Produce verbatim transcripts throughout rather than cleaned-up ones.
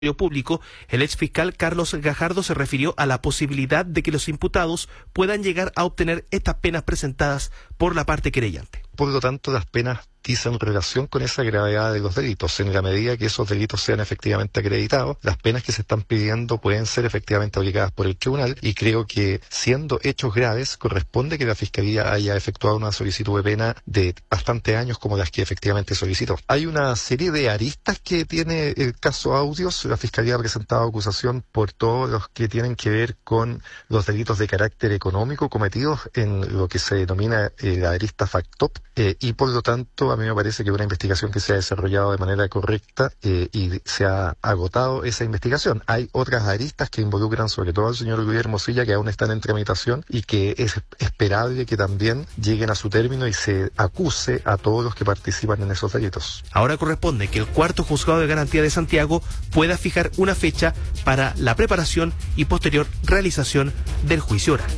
Público, el ex fiscal Carlos Gajardo se refirió a la posibilidad de que los imputados puedan llegar a obtener estas penas presentadas por la parte querellante. Por lo tanto, las penas dicen relación con esa gravedad de los delitos. En la medida que esos delitos sean efectivamente acreditados, las penas que se están pidiendo pueden ser efectivamente aplicadas por el tribunal, y creo que, siendo hechos graves, corresponde que la Fiscalía haya efectuado una solicitud de pena de bastantes años como las que efectivamente solicitó. Hay una serie de aristas que tiene el caso Audios. La Fiscalía ha presentado acusación por todos los que tienen que ver con los delitos de carácter económico cometidos en lo que se denomina eh, la arista FACTOP, eh, y por lo tanto a mí me parece que una investigación que se ha desarrollado de manera correcta eh, y se ha agotado esa investigación. Hay otras aristas que involucran sobre todo al señor Guillermo Silla, que aún están en tramitación y que es esperable que también lleguen a su término y se acuse a todos los que participan en esos delitos. Ahora corresponde que el cuarto juzgado de garantía de Santiago pueda fijar una fecha para la preparación y posterior realización del juicio oral.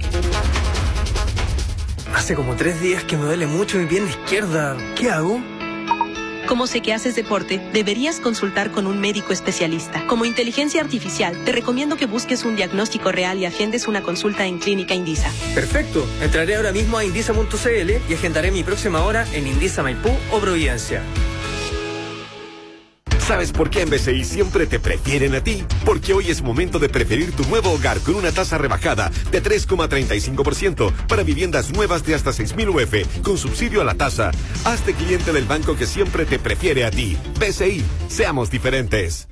Hace como tres días que me duele mucho mi pierna izquierda. ¿Qué hago? Como sé que haces deporte, deberías consultar con un médico especialista. Como inteligencia artificial, te recomiendo que busques un diagnóstico real y agendes una consulta en Clínica Indisa. Perfecto. Entraré ahora mismo a indisa punto c l y agendaré mi próxima hora en Indisa Maipú o Providencia. ¿Sabes por qué en B C I siempre te prefieren a ti? Porque hoy es momento de preferir tu nuevo hogar con una tasa rebajada de tres coma treinta y cinco por ciento para viviendas nuevas de hasta seis mil U F con subsidio a la tasa. Hazte cliente del banco que siempre te prefiere a ti. B C I, seamos diferentes.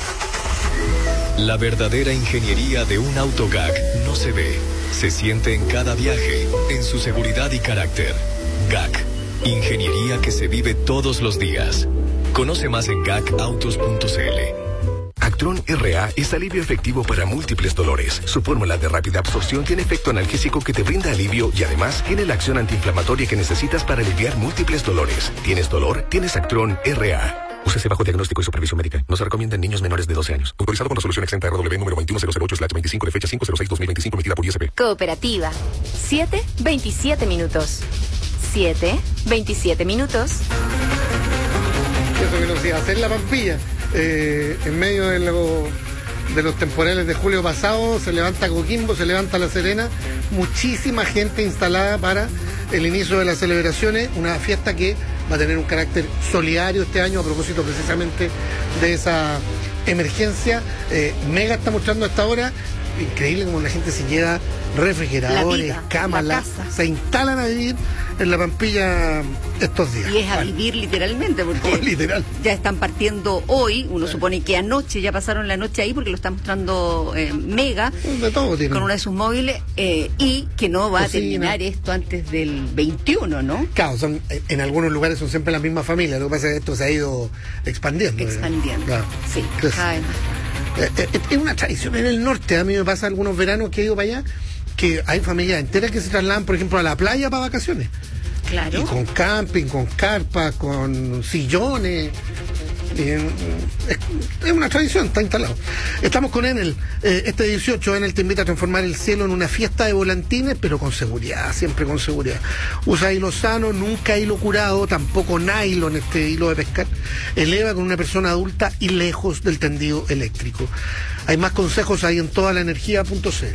La verdadera ingeniería de un auto G A C no se ve, se siente en cada viaje, en su seguridad y carácter. G A C, ingeniería que se vive todos los días. Conoce más en gac autos punto c l. Actron R A es alivio efectivo para múltiples dolores. Su fórmula de rápida absorción tiene efecto analgésico que te brinda alivio y además tiene la acción antiinflamatoria que necesitas para aliviar múltiples dolores. ¿Tienes dolor? Tienes Actron R A. Úsese bajo diagnóstico y supervisión médica. No se recomienda en niños menores de doce años. Autorizado con resolución exenta R W número veintiuno cero cero ocho slash veinticinco de fecha cinco cero seis dos mil veinticinco emitida por I S P. Cooperativa. siete, veintisiete minutos. siete, veintisiete minutos. Eso que nos iba a hacer la Pampilla. Eh, en medio de, lo, de los temporales de julio pasado, se levanta Coquimbo, se levanta La Serena, muchísima gente instalada para el inicio de las celebraciones, una fiesta que va a tener un carácter solidario este año a propósito precisamente de esa emergencia. eh, Mega está mostrando hasta ahora, increíble como la gente se lleva refrigeradores, vida, cámaras, se instalan a vivir en la Pampilla estos días. Y es a vale. vivir literalmente, porque oh, literal. ya están partiendo hoy, uno sí. supone que anoche, ya pasaron la noche ahí porque lo está mostrando eh, Mega, de todo tiene. Con una de sus móviles, eh, y que no va Cocina. a terminar esto antes del veintiuno, ¿no? Claro, son, en algunos lugares son siempre la misma familia, lo que pasa es que esto se ha ido expandiendo. Expandiendo, claro. sí, Entonces, cada vez más. Eh, eh, es una tradición en el norte. A mí me pasa algunos veranos que he ido para allá, que hay familias enteras que se trasladan, por ejemplo, a la playa para vacaciones. Claro. Y con camping, con carpas, con sillones. Eh, es, es una tradición, está instalado. Estamos con Enel. Eh, este dieciocho, Enel te invita a transformar el cielo en una fiesta de volantines, pero con seguridad, siempre con seguridad. Usa hilo sano, nunca hilo curado, tampoco nylon, este hilo de pescar. Eleva con una persona adulta y lejos del tendido eléctrico. Hay más consejos ahí en toda la energía punto c l.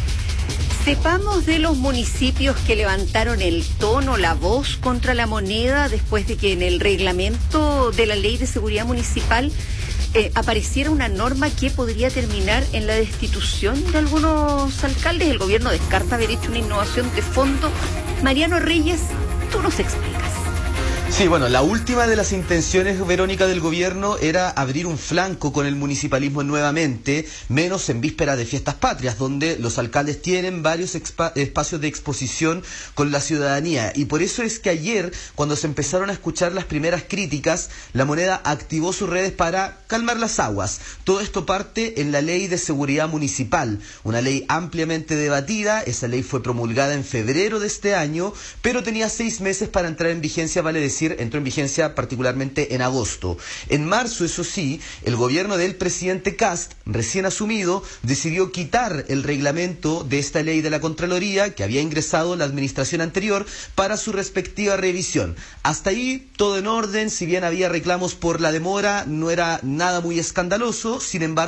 Sepamos de los municipios que levantaron el tono, la voz contra la moneda después de que en el reglamento de la Ley de Seguridad Municipal eh, apareciera una norma que podría terminar en la destitución de algunos alcaldes. El gobierno descarta haber hecho una innovación de fondo. Mariano Reyes, tú nos explicas. Sí, bueno, la última de las intenciones, Verónica, del gobierno era abrir un flanco con el municipalismo nuevamente, menos en víspera de fiestas patrias, donde los alcaldes tienen varios espacios de exposición con la ciudadanía. Y por eso es que ayer, cuando se empezaron a escuchar las primeras críticas, la moneda activó sus redes para calmar las aguas. Todo esto parte en la Ley de Seguridad Municipal, una ley ampliamente debatida. Esa ley fue promulgada en febrero de este año, pero tenía seis meses para entrar en vigencia, vale decir, decir, entró en vigencia particularmente en agosto. En marzo, eso sí, el gobierno del presidente Kast, recién asumido, decidió quitar el reglamento de esta ley de la Contraloría que había ingresado la administración anterior para su respectiva revisión. Hasta ahí todo en orden, si bien había reclamos por la demora, no era nada muy escandaloso, sin embargo